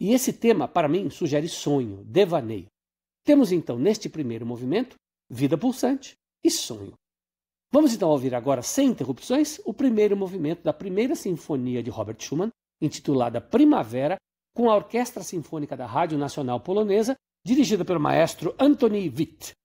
E esse tema, para mim, sugere sonho, devaneio. Temos então, neste primeiro movimento, vida pulsante e sonho. Vamos então ouvir agora, sem interrupções, o primeiro movimento da primeira sinfonia de Robert Schumann, intitulada Primavera, com a Orquestra Sinfônica da Rádio Nacional Polonesa, dirigida pelo maestro Antoni Witt.